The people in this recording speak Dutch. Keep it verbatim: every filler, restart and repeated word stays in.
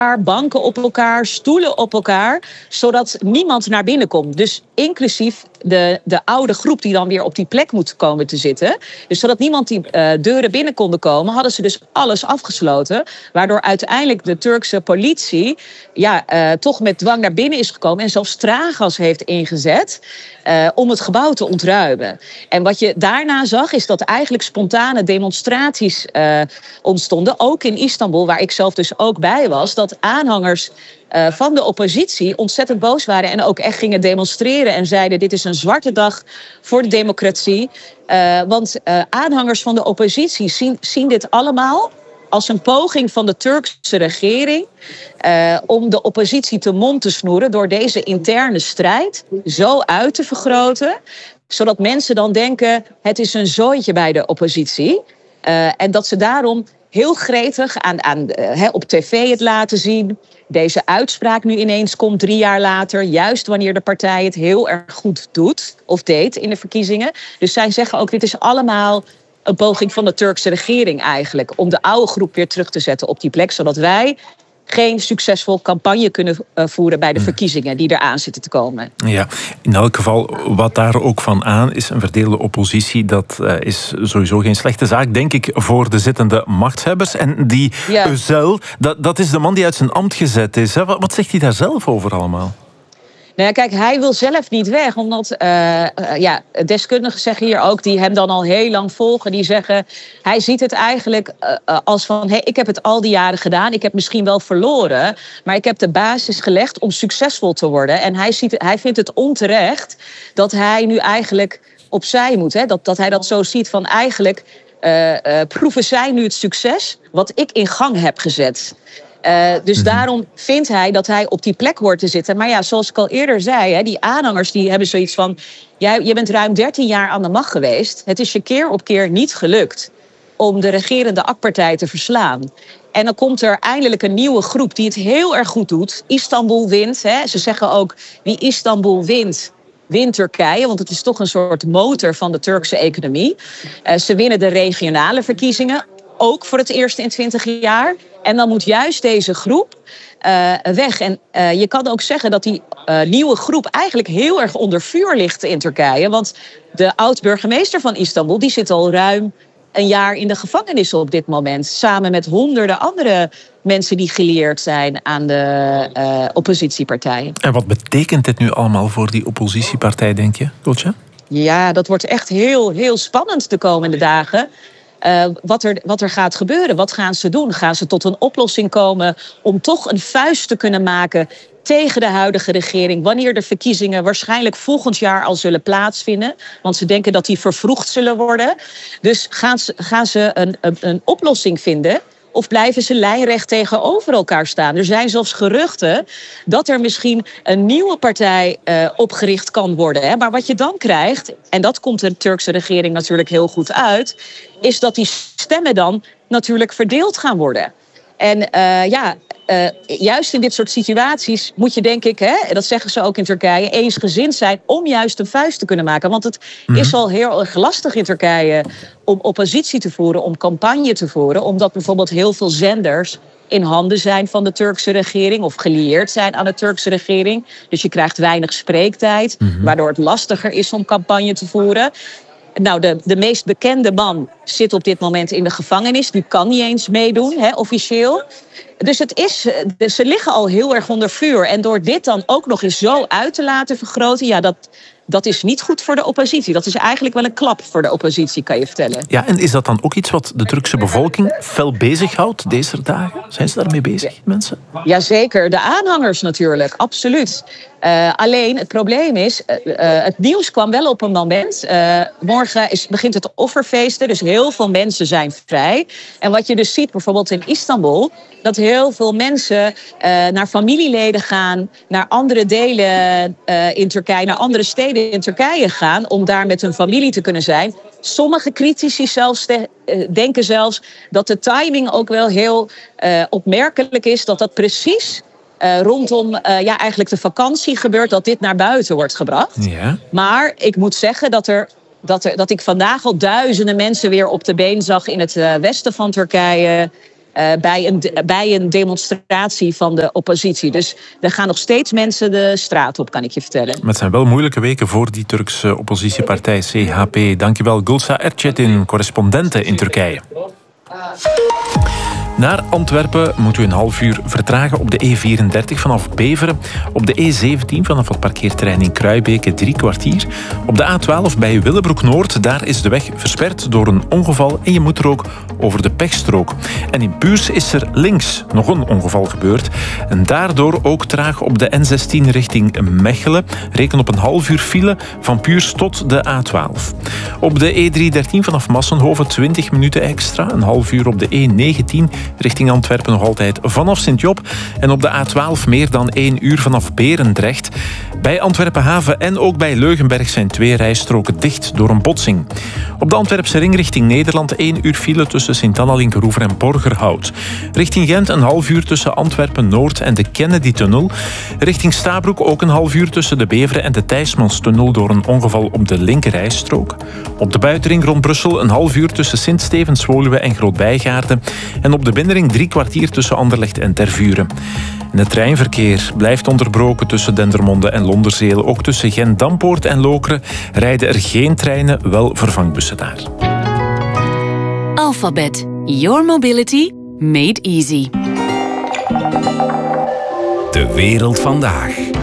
banken op elkaar, stoelen op elkaar, zodat niemand naar binnen komt. Dus inclusief de, de oude groep die dan weer op die plek moet komen te zitten. Dus zodat niemand die uh, deuren binnen konden komen, hadden ze dus alles afgesloten. Waardoor uiteindelijk de Turkse politie ja, uh, toch met dwang naar binnen is gekomen en zelfs traangas heeft ingezet uh, om het gebouw te ontruimen. En wat je daarna zag is dat eigenlijk spontane demonstraties uh, ontstonden. Ook in Istanbul, waar ik zelf dus ook bij was. Dat aanhangers uh, van de oppositie ontzettend boos waren en ook echt gingen demonstreren en zeiden: dit is een zwarte dag voor de democratie. Uh, want uh, aanhangers van de oppositie zien, zien dit allemaal als een poging van de Turkse regering uh, om de oppositie te mond te snoeren door deze interne strijd zo uit te vergroten, zodat mensen dan denken: het is een zooitje bij de oppositie. Uh, en dat ze daarom heel gretig aan, aan, uh, he, op tv het laten zien. Deze uitspraak nu ineens komt drie jaar later, juist wanneer de partij het heel erg goed doet of deed in de verkiezingen. Dus zij zeggen ook: dit is allemaal een poging van de Turkse regering eigenlijk om de oude groep weer terug te zetten op die plek, zodat wij geen succesvol campagne kunnen uh, voeren bij de verkiezingen die eraan zitten te komen. Ja, in elk geval, wat daar ook van aan is, een verdeelde oppositie, dat uh, is sowieso geen slechte zaak, denk ik, voor de zittende machtshebbers. En die ja. Özel, dat, dat is de man die uit zijn ambt gezet is. Hè? Wat, wat zegt hij daar zelf over allemaal? Nou ja, kijk, hij wil zelf niet weg, omdat uh, uh, ja, deskundigen zeggen hier ook, die hem dan al heel lang volgen, die zeggen, hij ziet het eigenlijk uh, uh, als van, hey, ik heb het al die jaren gedaan, ik heb misschien wel verloren, maar ik heb de basis gelegd om succesvol te worden. En hij, ziet, hij vindt het onterecht dat hij nu eigenlijk opzij moet, hè? Dat, dat hij dat zo ziet van eigenlijk uh, uh, proeven zij nu het succes wat ik in gang heb gezet. Uh, dus daarom vindt hij dat hij op die plek hoort te zitten. Maar ja, zoals ik al eerder zei, hè, die aanhangers die hebben zoiets van: jij, je bent ruim dertien jaar aan de macht geweest. Het is je keer op keer niet gelukt om de regerende A K-partij te verslaan. En dan komt er eindelijk een nieuwe groep die het heel erg goed doet. Istanbul wint. Hè. Ze zeggen ook: wie Istanbul wint, wint Turkije. Want het is toch een soort motor van de Turkse economie. Uh, ze winnen de regionale verkiezingen. Ook voor het eerst in twintig jaar. En dan moet juist deze groep uh, weg. En uh, je kan ook zeggen dat die uh, nieuwe groep eigenlijk heel erg onder vuur ligt in Turkije. Want de oud-burgemeester van Istanbul, die zit al ruim een jaar in de gevangenis op dit moment. Samen met honderden andere mensen die gelieerd zijn aan de uh, oppositiepartijen. En wat betekent dit nu allemaal voor die oppositiepartij, denk je, Dolce? Ja, dat wordt echt heel, heel spannend de komende dagen. Uh, wat, er, wat er gaat gebeuren. Wat gaan ze doen? Gaan ze tot een oplossing komen om toch een vuist te kunnen maken tegen de huidige regering, wanneer de verkiezingen waarschijnlijk volgend jaar al zullen plaatsvinden? Want ze denken dat die vervroegd zullen worden. Dus gaan ze, gaan ze een, een, een oplossing vinden? Of blijven ze lijnrecht tegenover elkaar staan? Er zijn zelfs geruchten dat er misschien een nieuwe partij uh, opgericht kan worden. Hè? Maar wat je dan krijgt, en dat komt de Turkse regering natuurlijk heel goed uit, is dat die stemmen dan natuurlijk verdeeld gaan worden. En uh, ja, uh, juist in dit soort situaties moet je, denk ik, hè, dat zeggen ze ook in Turkije, eensgezind zijn om juist een vuist te kunnen maken. Want het mm-hmm. is al heel erg lastig in Turkije om oppositie te voeren, om campagne te voeren, omdat bijvoorbeeld heel veel zenders in handen zijn van de Turkse regering of gelieerd zijn aan de Turkse regering. Dus je krijgt weinig spreektijd, mm-hmm. waardoor het lastiger is om campagne te voeren. Nou, de, de meest bekende man zit op dit moment in de gevangenis. Die kan niet eens meedoen, hè, officieel. Dus het is, ze liggen al heel erg onder vuur. En door dit dan ook nog eens zo uit te laten vergroten, ja, dat, dat is niet goed voor de oppositie. Dat is eigenlijk wel een klap voor de oppositie, kan je vertellen. Ja, en is dat dan ook iets wat de Turkse bevolking fel bezighoudt deze dagen? Zijn ze daarmee bezig, mensen? Jazeker, de aanhangers natuurlijk, absoluut. Uh, alleen het probleem is, uh, uh, het nieuws kwam wel op een moment. Uh, morgen is, begint het offerfeesten, dus heel veel mensen zijn vrij. En wat je dus ziet bijvoorbeeld in Istanbul, dat heel veel mensen uh, naar familieleden gaan, naar andere delen uh, in Turkije, naar andere steden in Turkije gaan, om daar met hun familie te kunnen zijn. Sommige critici zelfs de, uh, denken zelfs dat de timing ook wel heel uh, opmerkelijk is, dat dat precies Uh, rondom uh, ja, eigenlijk de vakantie gebeurt, dat dit naar buiten wordt gebracht. Ja. Maar ik moet zeggen dat, er, dat, er, dat ik vandaag al duizenden mensen weer op de been zag in het uh, westen van Turkije. uh, bij, een, bij een demonstratie van de oppositie. Dus er gaan nog steeds mensen de straat op, kan ik je vertellen. Maar het zijn wel moeilijke weken voor die Turkse oppositiepartij C H P. Dankjewel, Gülsa Erçetin, correspondente in Turkije. Naar Antwerpen moet u een half uur vertragen op de E vierendertig vanaf Beveren. Op de E zeventien vanaf het parkeerterrein in Kruibeke drie kwartier. Op de A twaalf bij Willebroek-Noord, daar is de weg versperd door een ongeval en je moet er ook over de pechstrook. En in Puurs is er links nog een ongeval gebeurd. En daardoor ook traag op de N zestien richting Mechelen. Reken op een half uur file van Puurs tot de A twaalf. Op de E driehonderddertien vanaf Massenhoven twintig minuten extra. Een half uur op de E negentien richting Antwerpen nog altijd vanaf Sint-Job. En op de A twaalf meer dan één uur vanaf Berendrecht. Bij Antwerpen Haven en ook bij Leugenberg zijn twee rijstroken dicht door een botsing. Op de Antwerpse ring richting Nederland één uur file tussen Sint-Anna, Linkeroever en Borgerhout. Richting Gent een half uur tussen Antwerpen-Noord en de Kennedy-tunnel. Richting Stabroek ook een half uur tussen de Beveren en de Thijsmanstunnel door een ongeval op de linkerrijstrook. Op de buitenring rond Brussel een half uur tussen Sint-Stevens, Woluwe en Groot-Bijgaarden. En op de binnenring drie kwartier tussen Anderlecht en Tervuren. En het treinverkeer blijft onderbroken tussen Dendermonde en Londerzeel. Ook tussen Gent-Dampoort en Lokeren rijden er geen treinen, wel vervangbussen daar. Alphabet. Your mobility made easy. De wereld vandaag.